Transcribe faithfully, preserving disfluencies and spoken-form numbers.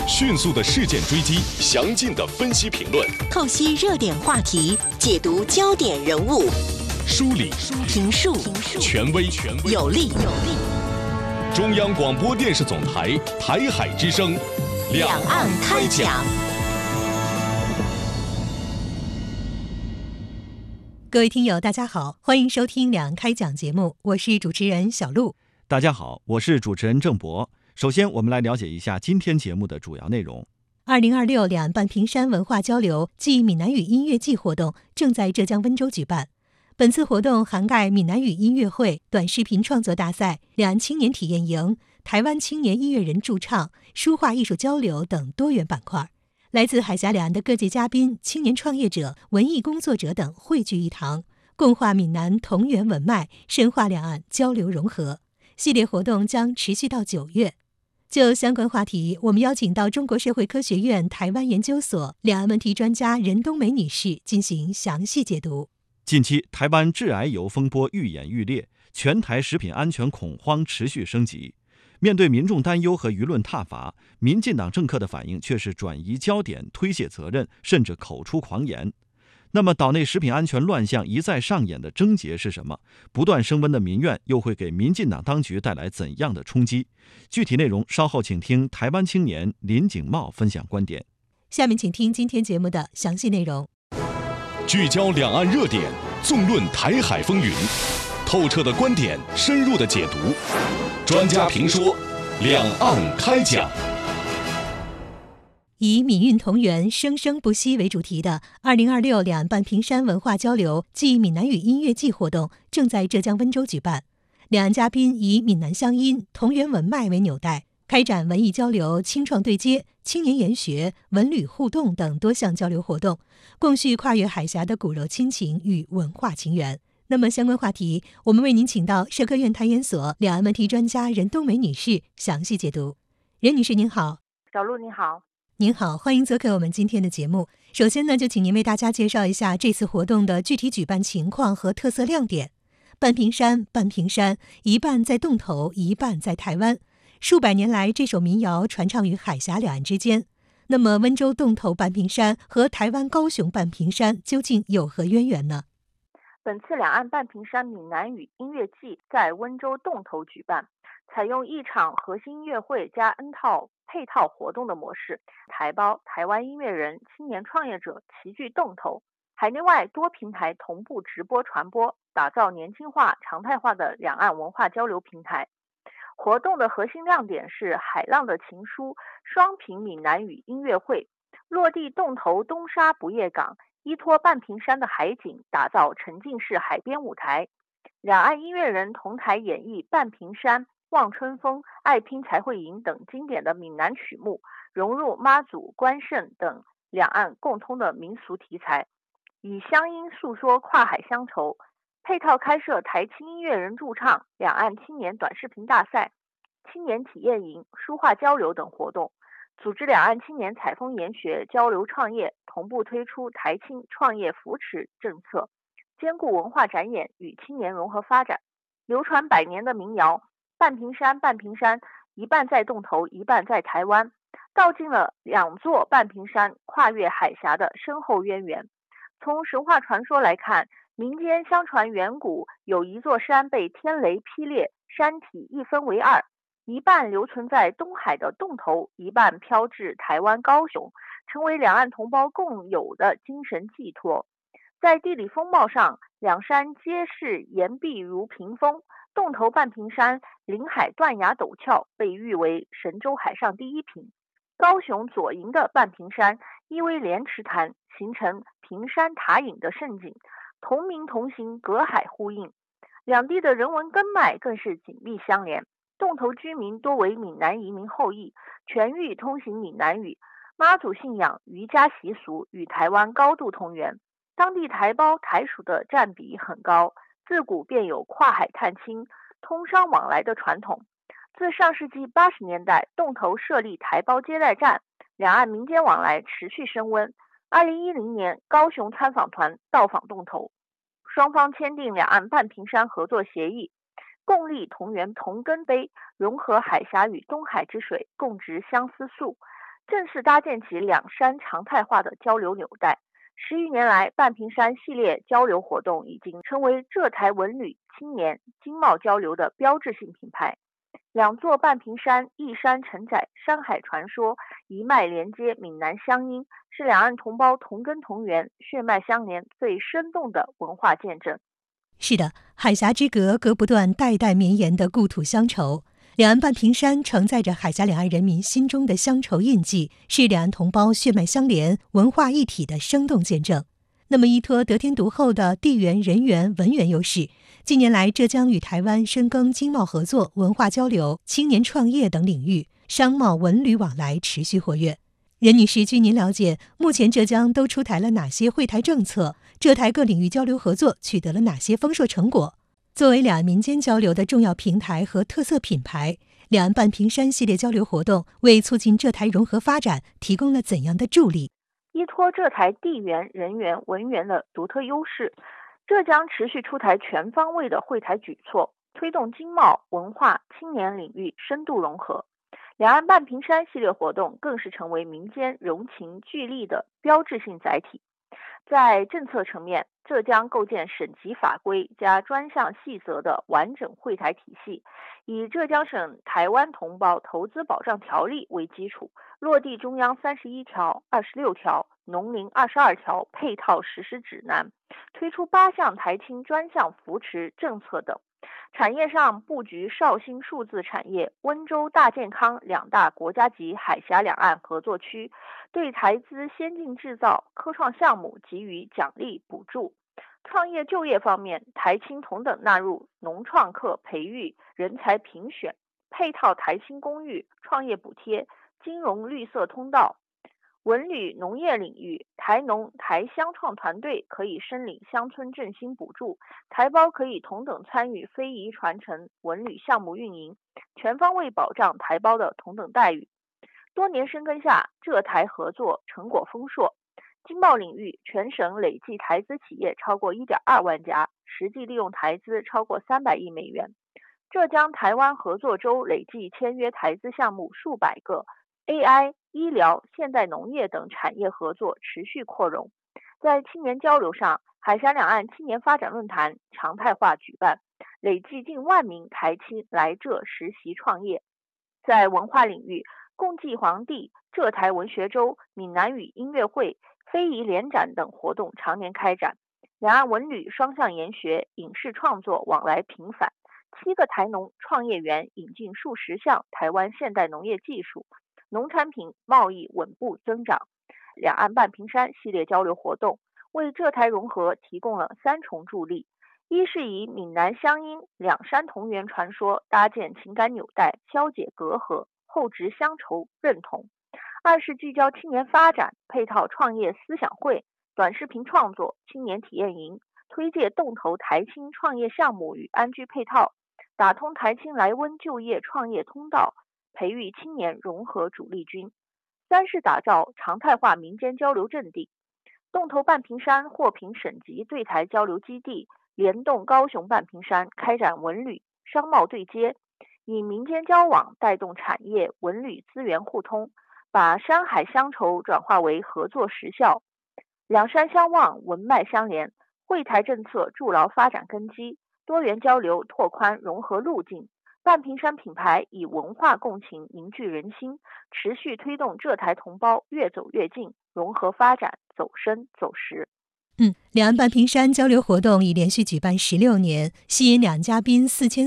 迅速的事件追击，详尽的分析评论， 透析热点话题，解读焦点人物， 梳理评述权威有力。 中央广播电视总台台海之声， 两岸开讲。 各位听友大家好，欢迎收听两岸开讲节目，我是主持人小璐。 大家好，我是主持人郑博。首先我们来了解一下今天节目的主要内容。 二零二六两岸半屏山文化交流暨闽南语音乐季活动正在浙江温州举办。本次活动涵盖闽南语音乐会、短视频创作大赛、两岸青年体验营、台湾青年音乐人驻唱、书画艺术交流等多元板块。来自海峡两岸的各界嘉宾、青年创业者、文艺工作者等汇聚一堂，共话闽南同源文脉，深化两岸交流融合。系列活动将持续到九月。就相关话题，我们邀请到中国社会科学院台湾研究所两岸问题专家任冬梅女士进行详细解读。 近期，台湾致癌油风波愈演愈烈，全台食品安全恐慌持续升级。面对民众担忧和舆论挞伐，民进党政客的反应却是转移焦点、推卸责任，甚至口出狂言。那么，岛内食品安全乱象一再上演的症结是什么？不断升温的民怨又会给民进党当局带来怎样的冲击？具体内容稍后请听台湾青年林景茂分享观点。 下面请听今天节目的详细内容。 聚焦两岸热点，纵论台海风云，透彻的观点，深入的解读，专家评说，两岸开讲。 以闽韵同源、生生不息为主题的二零二六两岸半屏山文化交流暨闽南语音乐季活动正在浙江温州举办。两岸嘉宾以闽南乡音、同源文脉为纽带，开展文艺交流、青创对接、青年研学、文旅互动等多项交流活动，共叙跨越海峡的骨肉亲情与文化情缘。那么相关话题，我们为您请到社科院台研所两岸问题专家任冬梅女士详细解读。任女士您好。 小璐你好。 您好，欢迎做客我们今天的节目。首先呢，就请您为大家介绍一下这次活动的具体举办情况和特色亮点。半屏山，半屏山，一半在洞头，一半在台湾。数百年来，这首民谣传唱于海峡两岸之间。那么，温州洞头半屏山和台湾高雄半屏山究竟有何渊源呢？ 本次两岸半屏山闽南语音乐季在温州洞头举办，采用一场核心音乐会加 N 套配套活动的模式，台胞、台湾音乐人、青年创业者齐聚洞头，海内外多平台同步直播传播，打造年轻化、常态化的两岸文化交流平台。活动的核心亮点是海浪的情书双屏闽南语音乐会，落地洞头东沙不夜港，依托半屏山的海景，打造沉浸式海边舞台。两岸音乐人同台演绎半屏山、望春风、爱拼才会赢等经典的闽南曲目，融入妈祖、关圣等两岸共通的民俗题材，以乡音诉说跨海乡愁。配套开设台青音乐人驻唱、两岸青年短视频大赛、青年体验营、书画交流等活动，组织两岸青年采风研学、交流创业，同步推出台青创业扶持政策，兼顾文化展演与青年融合发展。流传百年的民谣半屏山，半屏山，一半在洞头，一半在台湾，道尽了两座半屏山跨越海峡的深厚渊源。从神话传说来看，民间相传远古有一座山被天雷劈裂，山体一分为二，一半留存在东海的洞头，一半飘至台湾高雄，成为两岸同胞共有的精神寄托。在地理风貌上，两山皆是岩壁如屏风，洞头半屏山临海断崖陡峭，被誉为神州海上第一屏。高雄左营的半屏山依偎莲池潭，形成屏山塔影的盛景，同名同形，隔海呼应。两地的人文根脉更是紧密相连。洞头居民多为闽南移民后裔，全域通行闽南语，妈祖信仰、渔家习俗与台湾高度同源。当地台胞、台属的占比很高，自古便有跨海探亲、通商往来的传统。自上世纪八十年代，洞头设立台胞接待站，两岸民间往来持续升温。二零一零年，高雄参访团到访洞头，双方签订两岸半屏山合作协议，共立同源同根碑，融合海峡与东海之水，共植相思树。 正式搭建起两山常态化的交流纽带。十余年来，半屏山系列交流活动已经成为浙台文旅、青年、经贸交流的标志性品牌。两座半屏山一山承载山海传说，一脉连接闽南乡音，是两岸同胞同根同源、血脉相连最生动的文化见证。 是的，海峡之隔，隔不断代代绵延的故土乡愁。两岸半屏山承载着海峡两岸人民心中的乡愁印记，是两岸同胞血脉相连、文化一体的生动见证。那么，依托得天独厚的地缘、人缘、文缘优势，近年来浙江与台湾深耕经贸合作、文化交流、青年创业等领域，商贸文旅往来持续活跃。任女士，据您了解，目前浙江都出台了哪些惠台政策？浙台各领域交流合作取得了哪些丰硕成果？作为两岸民间交流的重要平台和特色品牌，两岸半屏山系列交流活动为促进浙台融合发展提供了怎样的助力？ 依托浙台地缘、人缘、文缘的独特优势，浙江持续出台全方位的惠台举措，推动经贸、文化、青年领域深度融合。两岸半屏山系列活动更是成为民间融情聚力的标志性载体。在政策层面，浙江构建省级法规加专项细则的完整惠台体系，以浙江省台湾同胞投资保障条例为基础，落地中央三十一条、二十六条、农林二十二条配套实施指南，推出八项台青专项扶持政策等。产业上布局绍兴数字产业、温州大健康两大国家级海峡两岸合作区，对台资先进制造、科创项目给予奖励补助。创业就业方面，台青同等纳入农创客培育、人才评选，配套台青公寓、创业补贴、金融绿色通道。文旅农业领域，台农台乡创团队可以申领乡村振兴补助，台胞可以同等参与非遗传承、文旅项目运营，全方位保障台胞的同等待遇。多年深耕下，浙台合作成果丰硕。经贸领域，全省累计台资企业超过 一点二万家，实际利用台资超过三百亿美元。浙江台湾合作州累计签约台资项目数百个， A I、医疗、现代农业等产业合作持续扩容。在青年交流上，海峡两岸青年发展论坛常态化举办，累计近万名台青来浙实习创业。在文化领域，共济皇帝、浙台文学周、闽南语音乐会、非遗联展等活动常年开展，两岸文旅双向研学、影视创作往来频繁。七个台农创业园引进数十项台湾现代农业技术，农产品贸易稳步增长。两岸半屏山系列交流活动为浙台融合提供了三重助力：一是以闽南乡音、两山同源传说搭建情感纽带，消解隔阂，厚植乡愁认同；二是聚焦青年发展，配套创业思想会、短视频创作、青年体验营，推介动投台青创业项目与安居配套，打通台青来温就业创业通道，培育青年融合主力军；三是打造常态化民间交流阵地，动投半屏山获评省级对台交流基地，联动高雄半屏山开展文旅、商贸对接，以民间交往带动产业文旅资源互通，把山海乡愁转化为合作实效。两山相望，文脉相连，惠台政策筑牢发展根基，多元交流拓宽融合路径。半屏山品牌以文化共情凝聚人心，持续推动浙台同胞越走越近，融合发展，走深走实。 嗯，两岸半屏山交流活动已连续举办十六年，吸引两嘉宾四千